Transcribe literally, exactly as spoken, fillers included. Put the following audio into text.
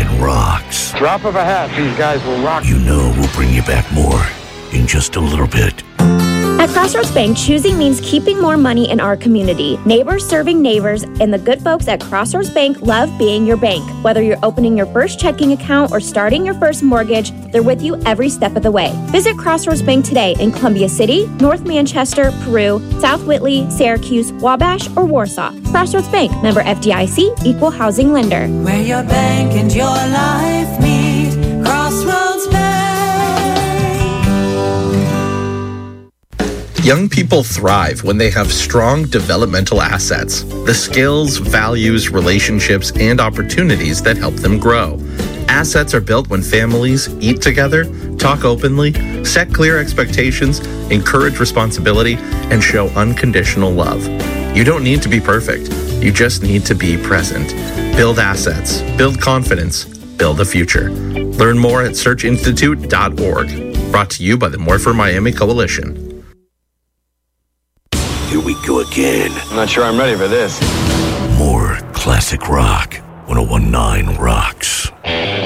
nine rocks. Drop of a hat, these guys will rock. You know we'll bring you back more in just a little bit. At Crossroads Bank, choosing means keeping more money in our community. Neighbors serving neighbors, and the good folks at Crossroads Bank love being your bank. Whether you're opening your first checking account or starting your first mortgage, they're with you every step of the way. Visit Crossroads Bank today in Columbia City, North Manchester, Peru, South Whitley, Syracuse, Wabash, or Warsaw. Crossroads Bank, member F D I C, equal housing lender. Where your bank and your life meet, Crossroads Bank. Young people thrive when they have strong developmental assets, the skills, values, relationships, and opportunities that help them grow. Assets are built when families eat together, talk openly, set clear expectations, encourage responsibility, and show unconditional love. You don't need to be perfect. You just need to be present. Build assets, build confidence, build a future. Learn more at search institute dot org. Brought to you by the More for Miami Coalition. Here we go again. I'm not sure I'm ready for this. More classic rock. one oh one point nine Rocks.